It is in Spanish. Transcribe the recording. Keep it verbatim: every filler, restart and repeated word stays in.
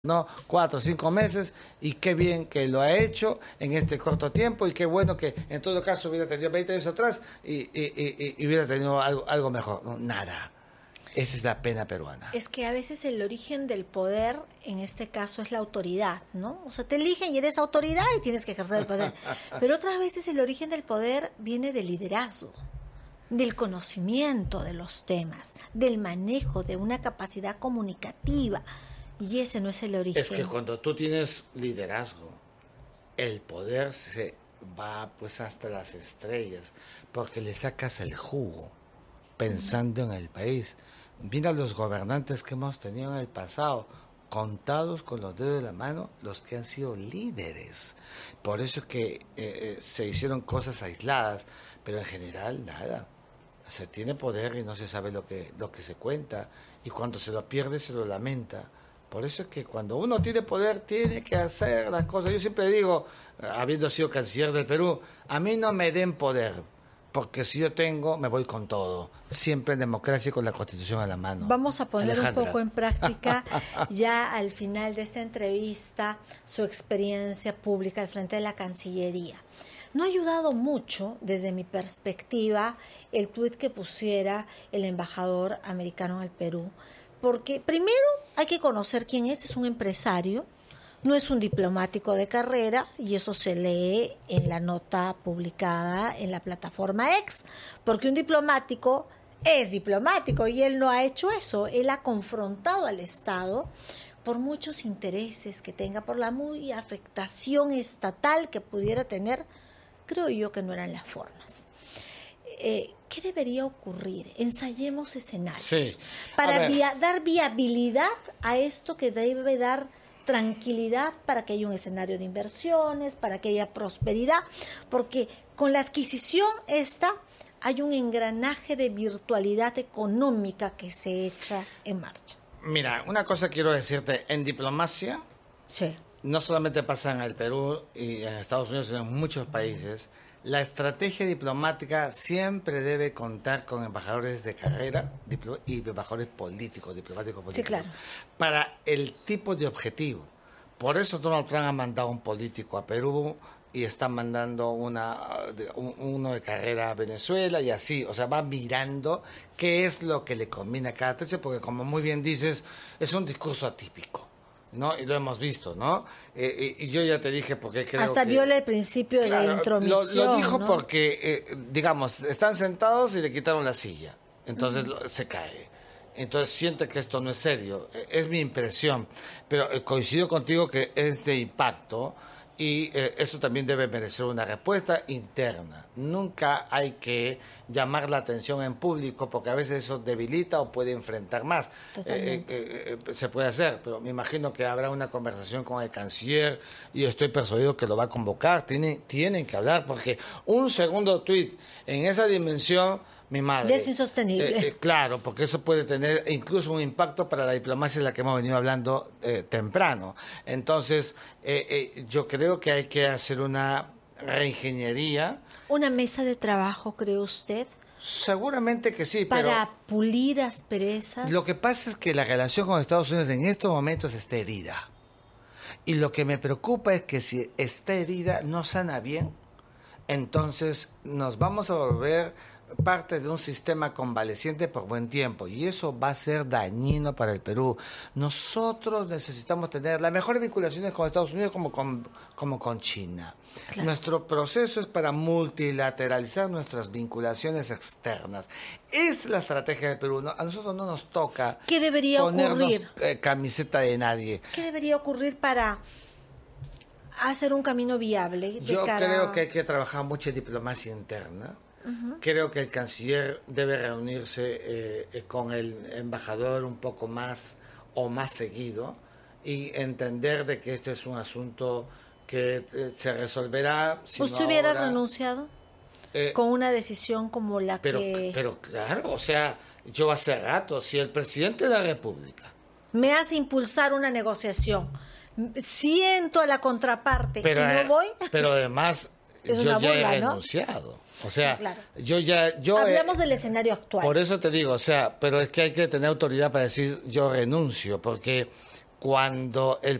no cuatro o cinco meses, y qué bien que lo ha hecho en este corto tiempo, y qué bueno que en todo caso hubiera tenido veinte años atrás y, y, y, y hubiera tenido algo, algo mejor. No, nada. Esa es la pena peruana. Es que a veces el origen del poder, en este caso, es la autoridad, ¿no? O sea, te eligen y eres autoridad y tienes que ejercer el poder. Pero otras veces el origen del poder viene del liderazgo, del conocimiento de los temas, del manejo, de una capacidad comunicativa. Y ese no es el origen. Es que cuando tú tienes liderazgo, el poder se va pues hasta las estrellas, porque le sacas el jugo pensando en el país. Mira los gobernantes que hemos tenido en el pasado, contados con los dedos de la mano los que han sido líderes. Por eso es que eh, eh, se hicieron cosas aisladas, pero en general nada. Se tiene poder y no se sabe lo que, lo que se cuenta, y cuando se lo pierde se lo lamenta. Por eso es que cuando uno tiene poder tiene que hacer las cosas. Yo siempre digo, habiendo sido canciller del Perú, a mí no me den poder, porque si yo tengo, me voy con todo. Siempre en democracia y con la Constitución a la mano. Vamos a poner Alejandra. un poco en práctica ya al final de esta entrevista su experiencia pública al frente de la Cancillería. No ha ayudado mucho, desde mi perspectiva, el tuit que pusiera el embajador americano en el Perú, porque primero hay que conocer quién es, es un empresario, no es un diplomático de carrera, y eso se lee en la nota publicada en la plataforma X, porque un diplomático es diplomático y él no ha hecho eso, él ha confrontado al Estado por muchos intereses que tenga, por la muy afectación estatal que pudiera tener. Creo yo que no eran las formas. Eh, ¿Qué debería ocurrir? Ensayemos escenarios Sí. para via- dar viabilidad a esto que debe dar tranquilidad, para que haya un escenario de inversiones, para que haya prosperidad, porque con la adquisición esta hay un engranaje de virtualidad económica que se echa en marcha. Mira, una cosa quiero decirte, en diplomacia, Sí. no solamente pasa en el Perú y en Estados Unidos, sino en muchos países, la estrategia diplomática siempre debe contar con embajadores de carrera diplo- y embajadores políticos, diplomáticos políticos, Sí, claro. para el tipo de objetivo. Por eso Donald Trump ha mandado un político a Perú y está mandando una, de- un- uno de carrera a Venezuela y así. O sea, va mirando qué es lo que le conviene a cada trecho, porque como muy bien dices, es un discurso atípico, ¿no? Y lo hemos visto, ¿no? Eh, y, y yo ya te dije porque creo Hasta que... viola el principio Claro, de intromisión. Lo, lo dijo ¿no? porque, eh, digamos, están sentados y le quitaron la silla. Entonces lo- se cae. Entonces siente que esto no es serio. Eh, Es mi impresión. Pero eh, coincido contigo que es de impacto, y eh, eso también debe merecer una respuesta interna. Nunca hay que llamar la atención en público, porque a veces eso debilita o puede enfrentar más. Eh, eh, eh, se puede hacer, pero me imagino que habrá una conversación con el canciller, y estoy persuadido que lo va a convocar. Tienen, tienen que hablar, porque un segundo tuit en esa dimensión, mi madre. Ya es insostenible. Eh, eh, claro, porque eso puede tener incluso un impacto para la diplomacia de la que hemos venido hablando eh, temprano. Entonces, eh, eh, yo creo que hay que hacer una reingeniería. ¿Una mesa de trabajo, cree usted, Seguramente que sí, para pulir asperezas? pero lo que pasa es que la relación con Estados Unidos en estos momentos está herida. Y lo que me preocupa es que si está herida, no sana bien, entonces nos vamos a volver parte de un sistema convaleciente por buen tiempo, y eso va a ser dañino para el Perú. Nosotros necesitamos tener las mejores vinculaciones con Estados Unidos como con, como con China. Claro. Nuestro proceso es para multilateralizar nuestras vinculaciones externas. Es la estrategia del Perú. No, a nosotros no nos toca ¿Qué debería ponernos ocurrir? eh, camiseta de nadie. ¿Qué debería ocurrir para hacer un camino viable? De Yo cara... creo que hay que trabajar mucho en diplomacia interna. Uh-huh. Creo que el canciller debe reunirse eh, eh, con el embajador un poco más o más seguido, y entender de que este es un asunto que eh, se resolverá. Si ¿Usted no hubiera ahora, renunciado eh, con una decisión como la pero, que... Pero claro, o sea, yo hace rato, si el presidente de la República me hace impulsar una negociación, siento a la contraparte pero, y no voy... Pero además... Es yo una ya burla, he ¿no? renunciado. O sea, claro. yo ya... Yo Hablamos he, del escenario actual. Por eso te digo, o sea, pero es que hay que tener autoridad para decir yo renuncio, porque cuando el